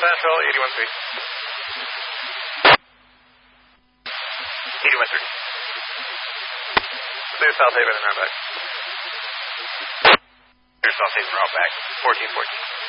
Nashville, 81-3. 81-3. Clear South Haven and round back. Clear South Haven, round back. 14-14.